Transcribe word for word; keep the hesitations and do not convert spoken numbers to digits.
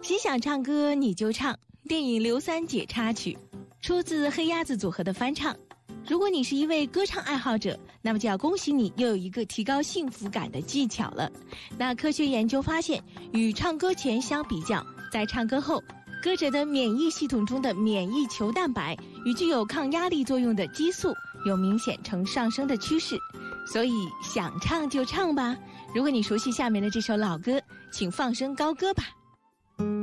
谁想唱歌你就唱，电影《刘三姐》插曲，出自黑鸭子组合的翻唱。如果你是一位歌唱爱好者，那么就要恭喜你，又有一个提高幸福感的技巧了。那科学研究发现，与唱歌前相比较，在唱歌后，歌者的免疫系统中的免疫球蛋白与具有抗压力作用的激素有明显呈上升的趋势。所以想唱就唱吧。如果你熟悉下面的这首老歌，请放声高歌吧。